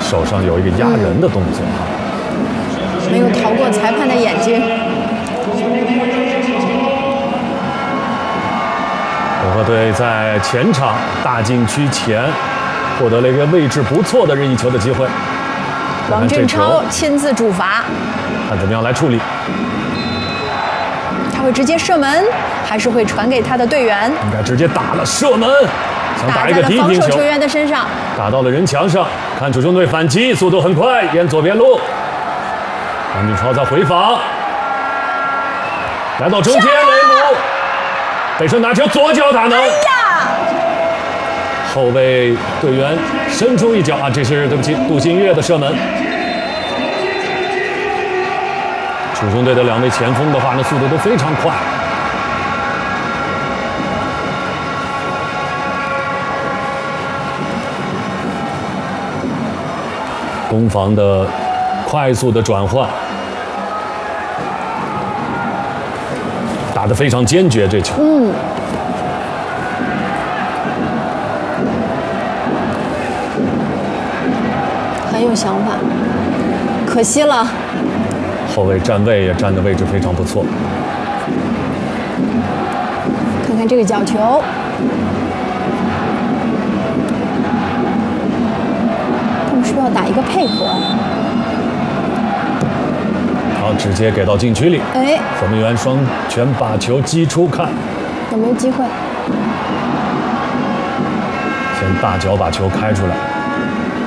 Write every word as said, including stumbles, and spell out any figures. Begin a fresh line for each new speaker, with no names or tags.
手上有一个压人的动作啊，
嗯、没有逃过裁判的眼睛。
国和队在前场大禁区前获得了一个位置不错的任意球的机会。
王俊超亲自主罚，
看怎么样来处理。
他会直接射门，还是会传给他的队员？
应该直接打了射门，想打一个
打在了
低平球，
防守球员的身上，
打到了人墙上。看主兄队反击，速度很快，沿左边路。王俊超在回防，来到中间，雷姆背身拿球，左脚打门。
哎呀！
后卫队员伸出一脚啊，这是对不起，杜新月的射门。楚雄队的两位前锋的话，那速度都非常快。攻防的快速的转换，打得非常坚决，这球。
嗯。很有想法，可惜了。
后卫站位也站的位置非常不错。
看看这个角球，他们是不是要打一个配合？
好，直接给到禁区里。
哎，
守门员双拳把球击出，看
有没有机会？
先大脚把球开出来。